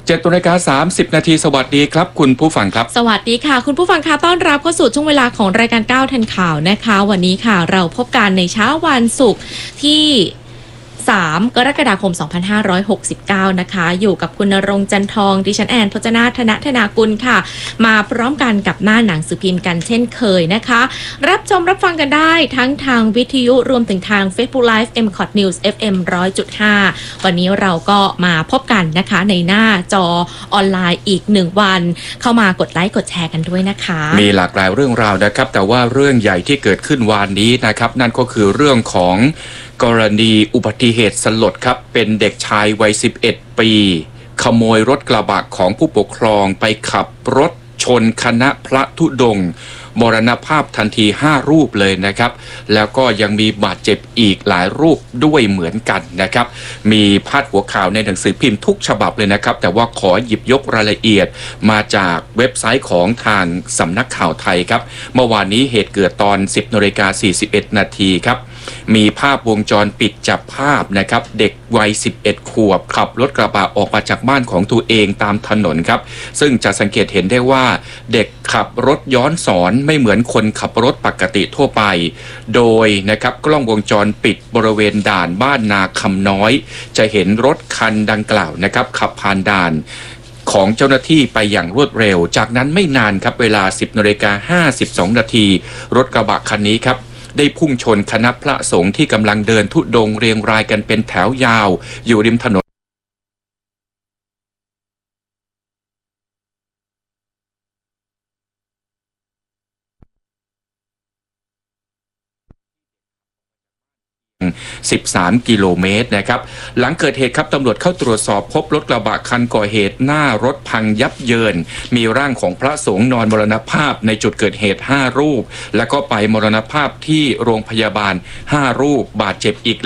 7:30 นาทีสวัสดีครับคุณผู้ฟังครับสวัสดีค่ะคุณผู้ฟังคะต้อนรับเข้าสู่ช่วงเวลาของรายการ9ทันข่าวนะคะวันนี้ค่ะเราพบกันในเช้าวันศุกร์ที่3 กรกฎาคม 2569 นะคะอยู่กับคุณณรงค์ จันทองดิฉันแอนพจนาธนากุลค่ะมาพร้อมกันกับหน้าหนังสือพิมพ์กันเช่นเคยนะคะรับชมรับฟังกันได้ทั้งทางวิทยุรวมถึงทาง Facebook Live MCOT News FM 100.5 วันนี้เราก็มาพบกันนะคะในหน้าจอออนไลน์อีก1วันเข้ามากดไลค์กดแชร์กันด้วยนะคะมีหลากหลายเรื่องราวนะครับแต่ว่าเรื่องใหญ่ที่เกิดขึ้นวานนี้นะครับนั่นก็คือเรื่องของกรณีอุบัติเหตุสลดครับเป็นเด็กชายวัย11 ปีขโมยรถกระบะของผู้ปกครองไปขับรถชนคณะพระธุดงค์มรณภาพทันที5รูปเลยนะครับแล้วก็ยังมีบาดเจ็บอีกหลายรูปด้วยเหมือนกันนะครับมีพาดหัวข่าวในหนังสือพิมพ์ทุกฉบับเลยนะครับแต่ว่าขอหยิบยกรายละเอียดมาจากเว็บไซต์ของทางสำนักข่าวไทยครับเมื่อวานนี้เหตุเกิดตอน 10:41 นาทีครับมีภาพวงจรปิดจับภาพนะครับเด็กวัย11 ขวบขับรถกระบะออกมาจากบ้านของตัวเองตามถนนครับซึ่งจะสังเกตเห็นได้ว่าเด็กขับรถย้อนสอนไม่เหมือนคนขับรถปกติทั่วไปโดยนะครับกล้องวงจรปิดบริเวณด่านบ้านนาคำน้อยจะเห็นรถคันดังกล่าวนะครับขับผ่านด่านของเจ้าหน้าที่ไปอย่างรวดเร็วจากนั้นไม่นานครับเวลา 10:52 นาทีรถกระบะคันนี้ครับได้พุ่งชนคณะพระสงฆ์ที่กำลังเดินธุดงค์เรียงรายกันเป็นแถวยาวอยู่ริมถนน13 กิโลเมตรนะครับหลังเกิดเหตุครับตำรวจเข้าตรวจสอบพบรถกระบะคันก่อเหตุหน้ารถพังยับเยินมีร่างของพระสงฆ์นอนมรณภาพในจุดเกิดเหตุ5รูปแล้วก็ไปมรณภาพที่โรงพยาบาล5รูปบาดเจ็บอีก